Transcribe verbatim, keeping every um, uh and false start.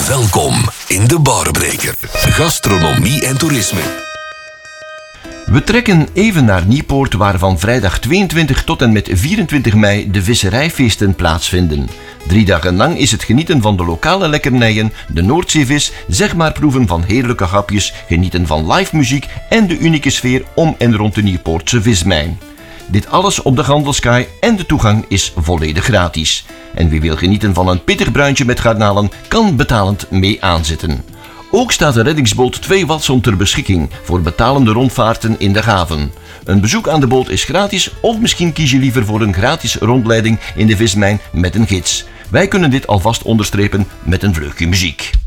Welkom in de Barbreker. Gastronomie en toerisme. We trekken even naar Niepoort, waar van vrijdag tweeëntwintig tot en met vierentwintig mei de visserijfeesten plaatsvinden. Drie dagen lang is het genieten van de lokale lekkernijen, de Noordzeevis, zeg maar proeven van heerlijke hapjes, genieten van live muziek en de unieke sfeer om en rond de Niepoortse vismijn. Dit alles op de Gandelskaai en de toegang is volledig gratis. En wie wil genieten van een pittig bruintje met garnalen, kan betalend mee aanzetten. Ook staat de reddingsboot twee Watson ter beschikking voor betalende rondvaarten in de haven. Een bezoek aan de boot is gratis, of misschien kies je liever voor een gratis rondleiding in de vismijn met een gids. Wij kunnen dit alvast onderstrepen met een vleugje muziek.